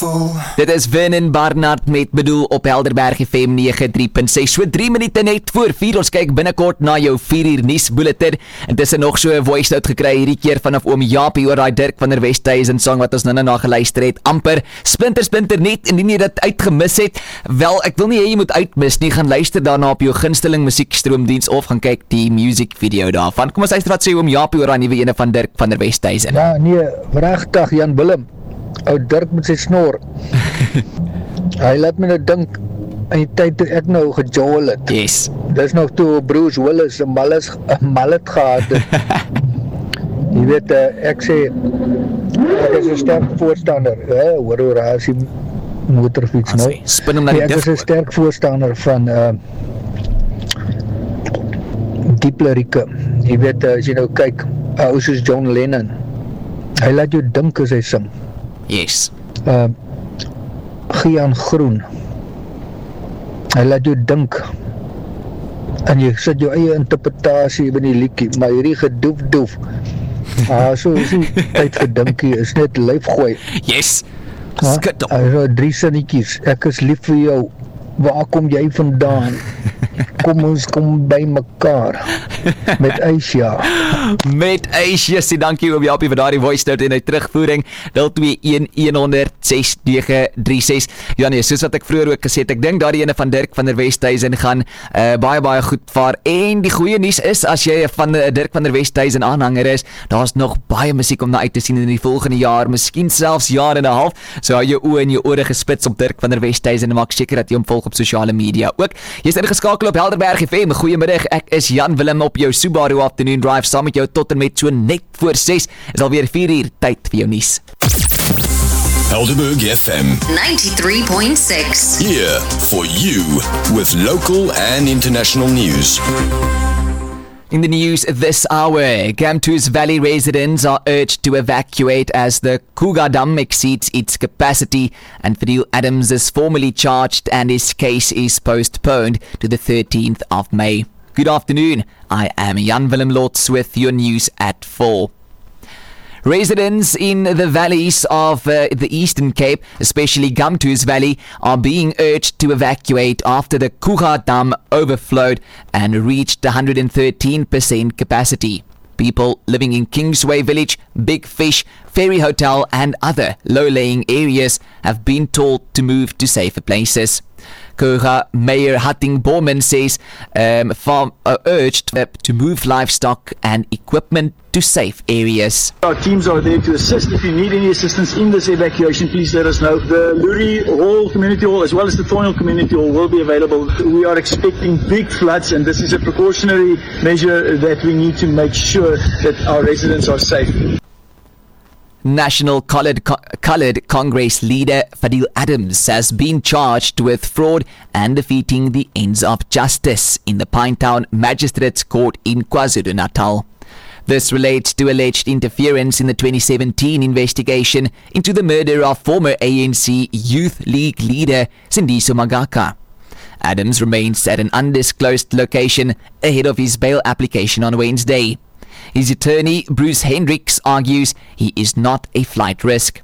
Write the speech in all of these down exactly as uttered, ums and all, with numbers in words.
Dit is Vernon Barnard met Bedoel op Helderberg F M ninety-three point six. So drie minute net voor vier. Ons kyk binnekort na jou vier uur nuus bulletin. Intussen nog so 'n voice note gekry hierdie keer vanaf oom Japie oor daai Dirk van der Westhuizen song wat ons nou-nou na geluister het. Amper splinter splinter net indien jy dit uitgemis het. Wel, ek wil nie hê jy moet uitmis nie. Gaan luister daarna op jou gunsteling musiekstroomdiens of gaan kyk die music video daarvan. Kom ons luister wat sê oom Japie oor daai nuwe ene van Dirk van der Westhuizen. Ja, nee, regtig Jan Willem. Ou Dirk met sy snor. Hy laat my nou dink aan die tyd toe ek nou gejol het. Yes. Dis nog toe Bruce Willis 'n malles 'n mallet gehad het. Jy weet, uh, ek sê ek is 'n sterk voorstander, hè, hoor hoe raas die motorfiets nou. Spin hom na die Ek is 'n sterk voorstander van uh, diep lirieke. Jy weet, uh, as jy nou kyk, uh, ou soos John Lennon. Hy laat jou dink as hy sing. Yes. Uh, Gian Groen. Hy laat jou dink. En jy sit jou eie interpretasie in die liedjie, maar hierdie gedoef-doef. Ah, so is die tyd vir dinkie, is net lyf gooi. Yes. Ha? Skit op. Uh, drie sinnetjies. Ek is lief vir jou. Waar kom jy vandaan? Kom ons kom by mekaar. Met Aisha. Met Aisha, sê dankie oom Japie vir daardie voice note en die terugvoering. nul twee een een nul nul ses nege drie ses. Ja nee, soos wat ek vroeër ook gesê het, ek dink daardie ene van Dirk van der Westhuizen gaan uh, baie baie goed vaar. En die goeie nuus is, as jy van uh, Dirk van der Westhuizen aanhanger is, daar's nog baie musiek om na uit te sien in die volgende jaar, miskien selfs jaar en 'n half. So hou jou oë en jou ore gespits op Dirk van der Westhuizen en maak seker dat jy hom volg op sosiale media ook. Jy's ingeskakel op Helderberg F M. Goeiemiddag, ek is Jan Willem op jou Subaru Afternoon Drive saam met jou tot en met so net voor ses. Is alweer vier uur tyd vir jou nuus. Helderberg F M ninety-three point six. here for you with local and international news. In the news this hour, Gamtoos Valley residents are urged to evacuate as the Kruger Dam exceeds its capacity, and Fadil Adams is formally charged and his case is postponed to the thirteenth of May. Good afternoon, I am Jan Willem Lotz with your news at four. Residents in the valleys of uh, the Eastern Cape, especially Gamtoos Valley, are being urged to evacuate after the Kruger Dam overflowed and reached one hundred thirteen percent capacity. People living in Kingsway Village, Big Fish, Ferry Hotel and other low-lying areas have been told to move to safer places. Kruger Mayor Hatting Borman says um, farm uh, urged uh, to move livestock and equipment to safe areas. Our teams are there to assist. If you need any assistance in this evacuation, please let us know. The Lurie Hall Community Hall as well as the Thornhill Community Hall will be available. We are expecting big floods, and this is a precautionary measure that we need to make sure that our residents are safe. National Coloured, Co- Coloured Congress leader Fadil Adams has been charged with fraud and defeating the ends of justice in the Pinetown Magistrates Court in KwaZulu-Natal. This relates to alleged interference in the twenty seventeen investigation into the murder of former A N C Youth League leader Sindiso Magaka. Adams remains at an undisclosed location ahead of his bail application on Wednesday. His attorney, Bruce Hendricks, argues he is not a flight risk.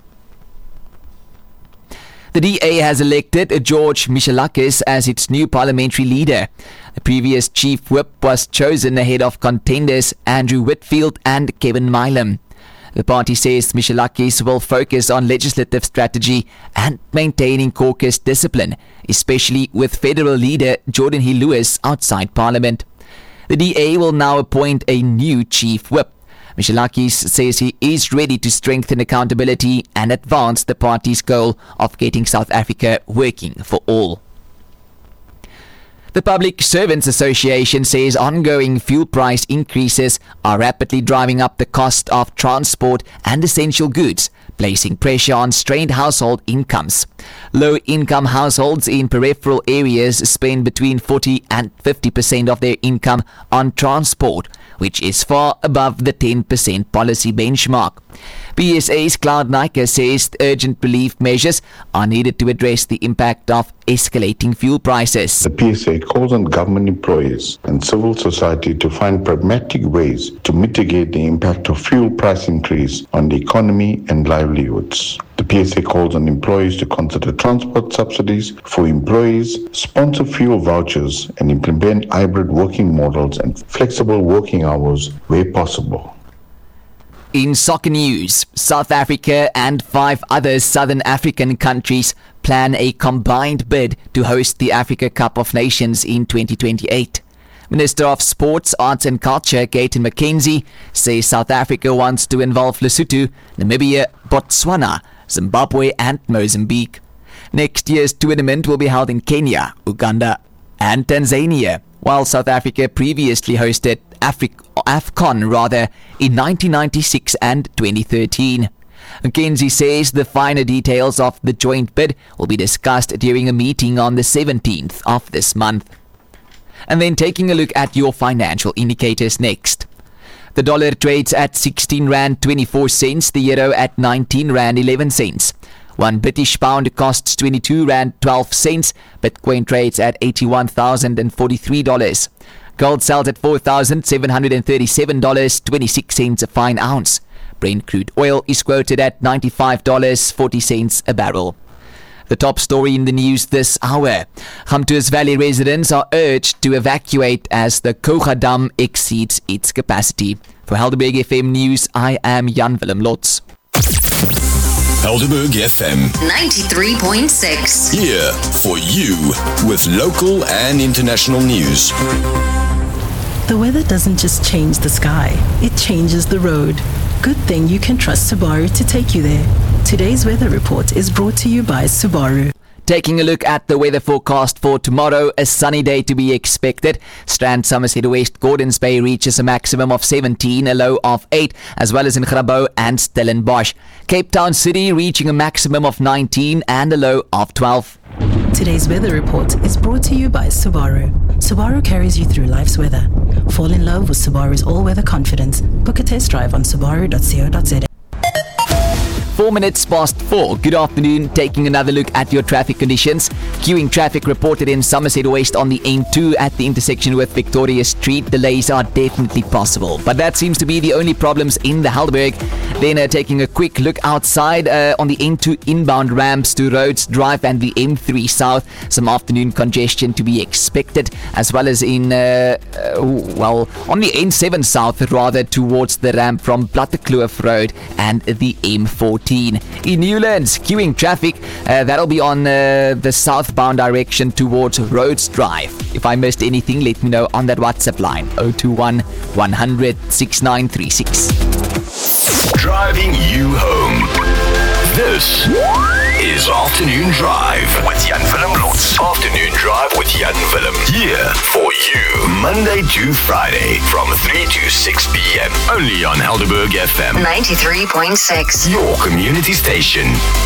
The D A has elected George Michalakis as its new parliamentary leader. The previous chief whip was chosen ahead of contenders Andrew Whitfield and Kevin Milam. The party says Michalakis will focus on legislative strategy and maintaining caucus discipline, especially with federal leader Jordan Hill Lewis outside parliament. The D A will now appoint a new chief whip. Michalakis says he is ready to strengthen accountability and advance the party's goal of getting South Africa working for all. The Public Servants Association says ongoing fuel price increases are rapidly driving up the cost of transport and essential goods, placing pressure on strained household incomes. Low-income households in peripheral areas spend between forty and fifty percent of their income on transport, which is far above the ten percent policy benchmark. P S A's Cloud Nike says urgent relief measures are needed to address the impact of escalating fuel prices. The P S A calls on government employees and civil society to find pragmatic ways to mitigate the impact of fuel price increase on the economy and livelihoods. The P S A calls on employees to consider transport subsidies for employees, sponsor fuel vouchers, and implement hybrid working models and flexible working hours where possible. In soccer news, South Africa and five other Southern African countries plan a combined bid to host the Africa Cup of Nations in twenty twenty-eight. Minister of Sports, Arts and Culture, Gayton McKenzie, says South Africa wants to involve Lesotho, Namibia, Botswana, Zimbabwe and Mozambique. Next year's tournament will be held in Kenya, Uganda and Tanzania, while South Africa previously hosted Afri- AFCON rather in nineteen ninety-six and twenty thirteen. McKenzie says the finer details of the joint bid will be discussed during a meeting on the seventeenth of this month. And then taking a look at your financial indicators next. The dollar trades at sixteen rand twenty-four cents, the euro at nineteen rand eleven cents. One British pound costs twenty-two rand twelve cents. Bitcoin trades at eighty-one thousand forty-three dollars. Gold sells at four thousand seven hundred thirty-seven dollars and twenty-six cents a fine ounce. Brent crude oil is quoted at ninety-five dollars and forty cents a barrel. The top story in the news this hour. Gamtoos Valley residents are urged to evacuate as the Kouga Dam exceeds its capacity. For Helderberg F M News, I am Jan Willem Lotz. Helderberg F M ninety-three point six. Here for you with local and international news. The weather doesn't just change the sky, it changes the road. Good thing you can trust Subaru to take you there. Today's weather report is brought to you by Subaru. Taking a look at the weather forecast for tomorrow, a sunny day to be expected. Strand, Somerset West, Gordons Bay reaches a maximum of seventeen, a low of eight, as well as in Grabouw and Stellenbosch. Cape Town City reaching a maximum of nineteen and a low of twelve. Today's weather report is brought to you by Subaru. Subaru carries you through life's weather. Fall in love with Subaru's all-weather confidence. Book a test drive on subaru dot co dot za. Four minutes past four. Good afternoon. Taking another look at your traffic conditions. Queuing traffic reported in Somerset West on the N two at the intersection with Victoria Street. Delays are definitely possible, but that seems to be the only problems in the Helderberg. Then uh, taking a quick look outside uh, on the N two inbound ramps to Rhodes Drive and the M three South. Some afternoon congestion to be expected, as well as in, uh, uh, well, on the N seven South rather towards the ramp from Plattekloof Road and the M fourteen. In Newlands, queuing traffic, uh, that'll be on uh, the southbound direction towards Rhodes Drive. If I missed anything, let me know on that WhatsApp line, zero two one, one hundred, sixty-nine thirty-six. Driving you home. This is Afternoon Drive with Jan Willem Lotz. Afternoon Drive with Jan Willem. Here for you, Monday to Friday from three to six p.m. Only on Helderberg F M ninety-three point six. Your community station.